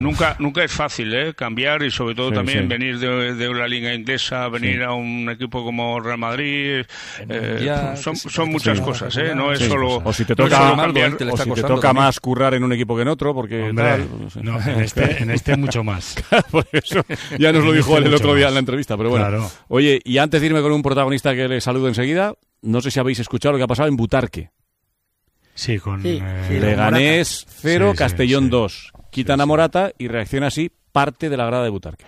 Nunca es fácil, cambiar, y sobre todo también venir de una liga inglesa, venir a un equipo como Real Madrid, son muchas cosas, no es solo. O si te toca más currar en un equipo que en otro, porque en este mucho más. Por eso ya nos lo dijo él el otro día en la entrevista, pero bueno. Claro. Oye, y antes de irme con un protagonista que le saludo enseguida, no sé si habéis escuchado lo que ha pasado en Butarque. Sí, con Leganés 0, Castellón 2. Quitan a Morata y reacciona así parte de la grada de Butarque.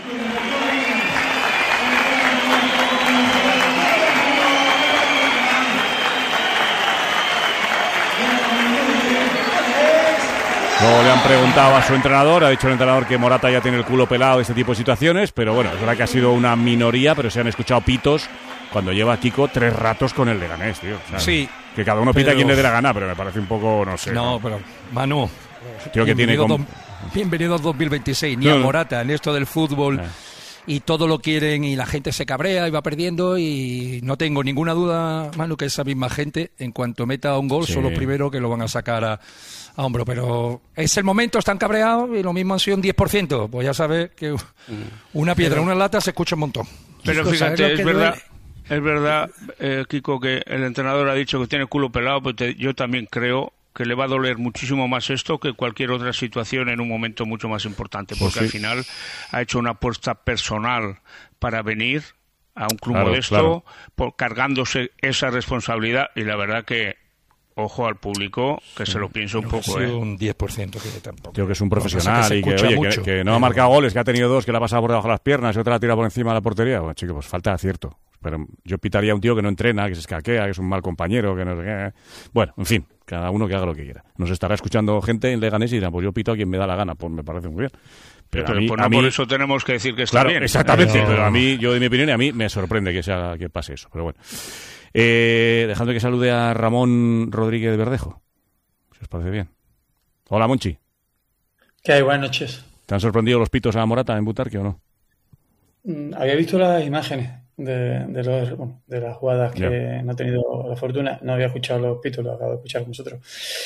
Luego le han preguntado a su entrenador, ha dicho el entrenador que Morata ya tiene el culo pelado de este tipo de situaciones, pero bueno, es verdad que ha sido una minoría, pero se han escuchado pitos cuando lleva Kiko 3 ratos con el Leganés, tío. O sea, sí. Que cada uno pita a quien le dé la gana, pero me parece un poco, no sé. No, pero Manu, creo que bienvenido al 2026, ni a Morata, en esto del fútbol, y todo lo quieren y la gente se cabrea y va perdiendo, y no tengo ninguna duda, Manu, que esa misma gente, en cuanto meta un gol, son los primeros que lo van a sacar a hombro, pero es el momento, están cabreados y lo mismo han sido un 10%, pues ya sabes que una piedra, una lata se escucha un montón. Pero fíjate, es verdad, Kiko, que el entrenador ha dicho que tiene el culo pelado, pero yo también creo que le va a doler muchísimo más esto que cualquier otra situación en un momento mucho más importante, porque al final ha hecho una apuesta personal para venir a un club modesto, cargándose esa responsabilidad, y la verdad que ojo al público, que se lo piense un poco. Un 10% que tampoco. Creo que es un profesional y que, oye, que no ha marcado goles, que ha tenido 2, que la ha pasado por debajo de las piernas y otra la ha tirado por encima de la portería. Bueno, chico, pues falta de acierto. Pero yo pitaría a un tío que no entrena, que se escaquea, que es un mal compañero, que no sé qué. Bueno, en fin, cada uno que haga lo que quiera. Nos estará escuchando gente en Leganés y dirán, pues yo pito a quien me da la gana, pues me parece muy bien. Pero a mí, por eso tenemos que decir que está bien. Exactamente, pero a mí, yo de mi opinión, y a mí me sorprende que pase eso, pero bueno. Dejando que salude a Ramón Rodríguez de Verdejo, si os parece bien. Hola, Monchi. ¿Qué hay? Buenas noches. ¿Te han sorprendido los pitos a Morata en Butarque o no? Había visto las imágenes de las jugadas que no he tenido la fortuna. No había escuchado los pitos, los acabo de escuchar con vosotros.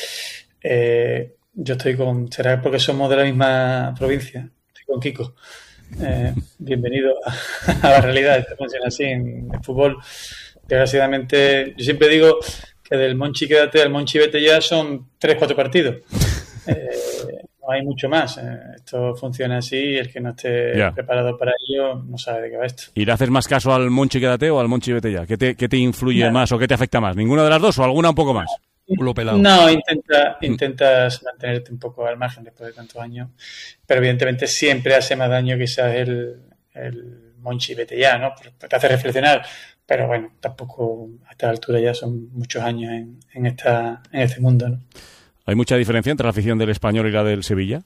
Yo estoy será porque somos de la misma provincia, estoy con Kiko. Bienvenido a la realidad. Esto funciona así en fútbol. Desgraciadamente, yo siempre digo que del Monchi quédate al Monchi vete ya son 3-4 partidos. No hay mucho más. Esto funciona así y el que no esté preparado para ello no sabe de qué va esto. ¿Y le haces más caso al Monchi quédate o al Monchi vete ya? ¿Qué te influye más o qué te afecta más? ¿Ninguna de las dos o alguna un poco más? No, intentas mantenerte un poco al margen después de tantos años, pero evidentemente siempre hace más daño quizás el Monchi vete ya, ¿no? Te hace reflexionar, pero bueno, tampoco a esta altura ya son muchos años en este mundo, ¿no? ¿Hay mucha diferencia entre la afición del Español y la del Sevilla?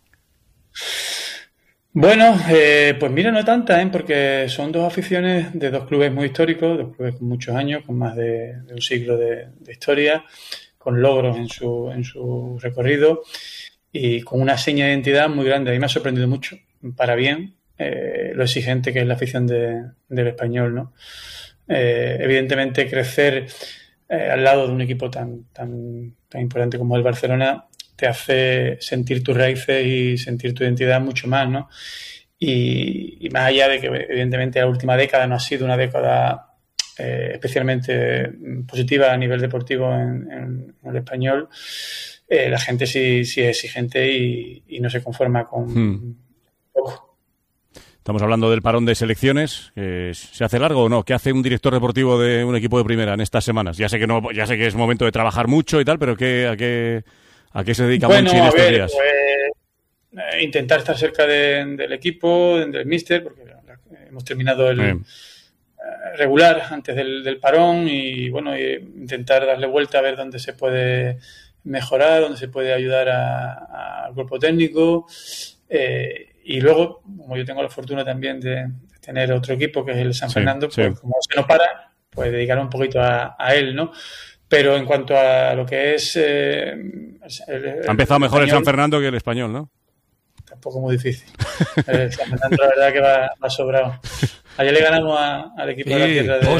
Bueno, pues mira, no tanta, porque son dos aficiones de dos clubes muy históricos, dos clubes con muchos años, con más de un siglo de historia, con logros en su recorrido y con una seña de identidad muy grande. A mí me ha sorprendido mucho, para bien, lo exigente que es la afición del Español, ¿no? Evidentemente crecer al lado de un equipo tan importante como el Barcelona te hace sentir tus raíces y sentir tu identidad mucho más, ¿no? Y más allá de que evidentemente la última década no ha sido una década especialmente positiva a nivel deportivo en el Español, la gente sí es exigente y no se conforma con poco. Estamos hablando del parón de selecciones. ¿Se hace largo o no? ¿Qué hace un director deportivo de un equipo de primera en estas semanas? Ya sé que es momento de trabajar mucho y tal, pero ¿a qué se dedica Monchi en estos días? Pues, intentar estar cerca del equipo, del míster, porque hemos terminado el regular antes del parón y bueno, intentar darle vuelta a ver dónde se puede mejorar, dónde se puede ayudar al cuerpo técnico. Y luego, como yo tengo la fortuna también de tener otro equipo que es el San Fernando, pues como se nos para, pues dedicar un poquito a él, ¿no? Pero en cuanto a lo que es... ha empezado mejor el San Fernando que el Español, ¿no? Tampoco muy difícil. El San Fernando la verdad que va sobrado. Ayer le ganamos al equipo de la tierra de...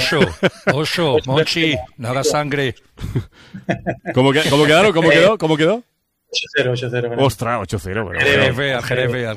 Monchi, no hagas sangre. ¿Cómo quedaron? ¿Cómo quedó? 8-0. Ostras, 8-0. Jerez,